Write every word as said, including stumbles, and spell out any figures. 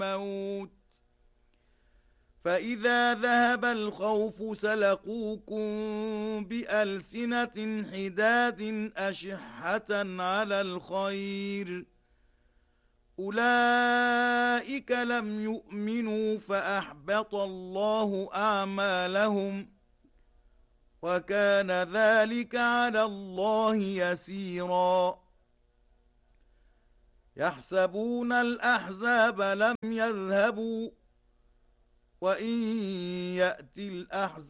الموت فإذا ذهب الخوف سلقوكم بألسنة حداد أشحة على الخير أولئك لم يؤمنوا فأحبط الله أعمالهم وكان ذلك على الله يسيرا يحسبون الأحزاب لم يذهبوا وإن يأتي الأحزاب